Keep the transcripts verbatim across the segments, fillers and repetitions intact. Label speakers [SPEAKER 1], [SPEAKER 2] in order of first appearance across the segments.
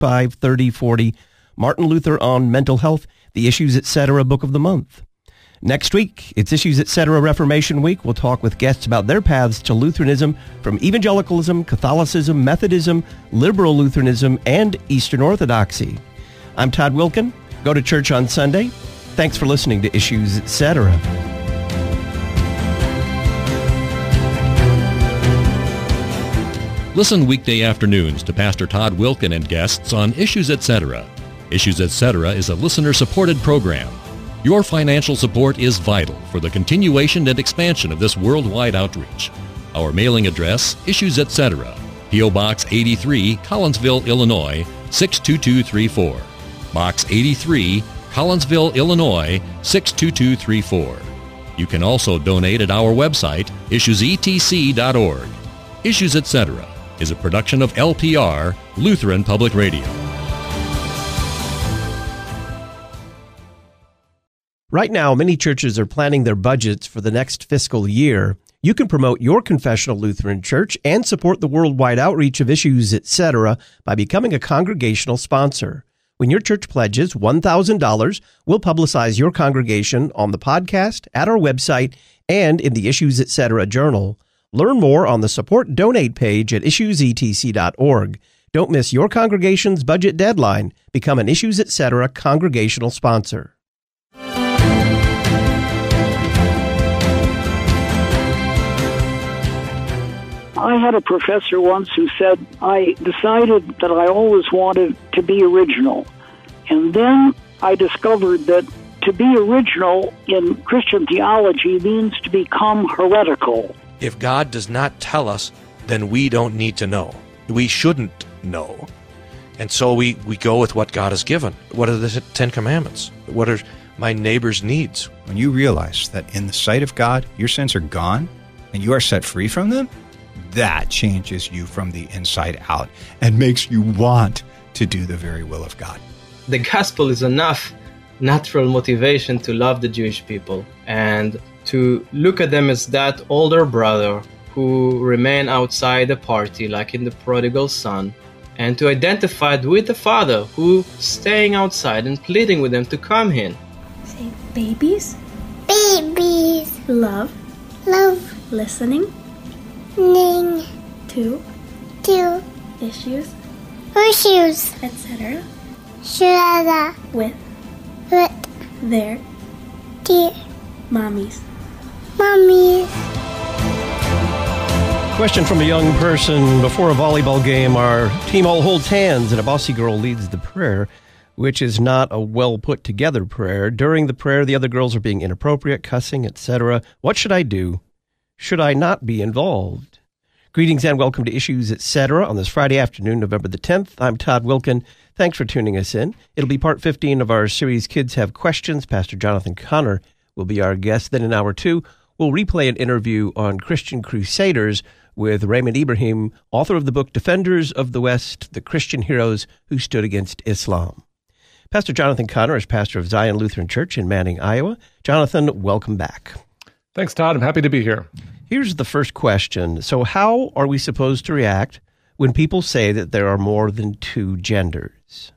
[SPEAKER 1] five thirty forty. Martin Luther on Mental Health, the Issues Etc. Book of the Month. Next week, it's Issues Etc. Reformation Week. We'll talk with guests about their paths to Lutheranism, from evangelicalism, Catholicism, Methodism, liberal Lutheranism, and Eastern Orthodoxy. I'm Todd Wilkin. Go to church on Sunday. Thanks for listening to Issues Etc.
[SPEAKER 2] Listen weekday afternoons to Pastor Todd Wilkin and guests on Issues Etc. Issues Etc. is a listener-supported program. Your financial support is vital for the continuation and expansion of this worldwide outreach. Our mailing address, Issues Etc., P O. Box eighty-three, Collinsville, Illinois, six two two three four. Box eighty-three, Collinsville, Illinois, six two two three four. You can also donate at our website, issues e t c dot org. Issues Etc. is a production of L P R, Lutheran Public Radio.
[SPEAKER 1] Right now, many churches are planning their budgets for the next fiscal year. You can promote your confessional Lutheran church and support the worldwide outreach of Issues Etc. by becoming a congregational sponsor. When your church pledges one thousand dollars, we'll publicize your congregation on the podcast, at our website, and in the Issues Etc. journal. Learn more on the Support Donate page at issues e t c dot org. Don't miss your congregation's budget deadline. Become an Issues Etc. congregational sponsor.
[SPEAKER 3] I had a professor once who said, I decided that I always wanted to be original. And then I discovered that to be original in Christian theology means to become heretical.
[SPEAKER 4] If God does not tell us, then we don't need to know. We shouldn't know. And so we, we go with what God has given. What are the Ten Commandments? What are my neighbor's needs?
[SPEAKER 5] When you realize that in the sight of God, your sins are gone and you are set free from them, that changes you from the inside out and makes you want to do the very will of God.
[SPEAKER 6] The gospel is enough natural motivation to love the Jewish people and to look at them as that older brother who remain outside the party, like in the prodigal son, and to identify with the father who staying outside and pleading with them to come in.
[SPEAKER 7] Say babies.
[SPEAKER 8] Babies.
[SPEAKER 7] Love.
[SPEAKER 8] Love.
[SPEAKER 7] Listening.
[SPEAKER 8] Ning.
[SPEAKER 7] To.
[SPEAKER 8] To.
[SPEAKER 7] Issues.
[SPEAKER 8] Issues.
[SPEAKER 7] Etc.
[SPEAKER 8] Shada.
[SPEAKER 7] With.
[SPEAKER 8] With.
[SPEAKER 7] Their.
[SPEAKER 8] Dear.
[SPEAKER 7] Mommies.
[SPEAKER 8] Mommies.
[SPEAKER 1] Question from a young person before a volleyball game. Our team all holds hands and a bossy girl leads the prayer, which is not a well put together prayer. During the prayer, the other girls are being inappropriate, cussing, et cetera. What should I do? Should I not be involved? Greetings and welcome to Issues Etc. on this Friday afternoon, November the tenth. I'm Todd Wilkin. Thanks for tuning us in. It'll be part fifteen of our series, Kids Have Questions. Pastor Jonathan Connor will be our guest. Then in hour two, we'll replay an interview on Christian Crusaders with Raymond Ibrahim, author of the book Defenders of the West, the Christian Heroes Who Stood Against Islam. Pastor Jonathan Connor is pastor of Zion Lutheran Church in Manning, Iowa. Jonathan, welcome back.
[SPEAKER 9] Thanks, Todd. I'm happy to be here.
[SPEAKER 1] Here's the first question. So how are we supposed to react when people say that there are more than two genders?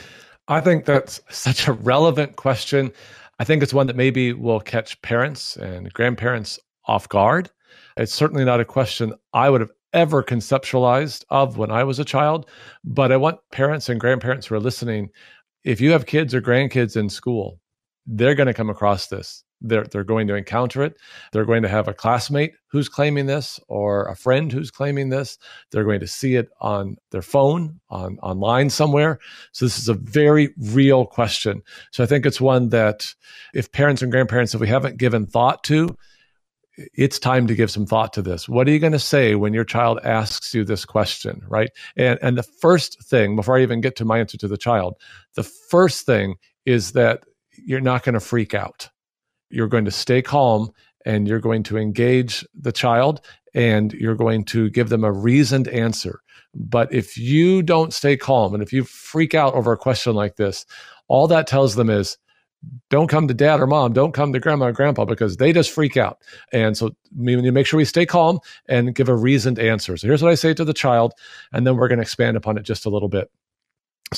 [SPEAKER 9] I think that's such a relevant question. I think it's one that maybe will catch parents and grandparents off guard. It's certainly not a question I would have ever conceptualized of when I was a child, but I want parents and grandparents who are listening, if you have kids or grandkids in school, they're going to come across this. They're, they're going to encounter it. They're going to have a classmate who's claiming this or a friend who's claiming this. They're going to see it on their phone, on online somewhere. So this is a very real question. So I think it's one that if parents and grandparents, if we haven't given thought to, it's time to give some thought to this. What are you going to say when your child asks you this question, right? And, and the first thing, before I even get to my answer to the child, the first thing is that you're not going to freak out. You're going to stay calm and you're going to engage the child and you're going to give them a reasoned answer. But if you don't stay calm and if you freak out over a question like this, all that tells them is, don't come to dad or mom, don't come to grandma or grandpa because they just freak out. And so we need to make sure we stay calm and give a reasoned answer. So here's what I say to the child, and then we're going to expand upon it just a little bit.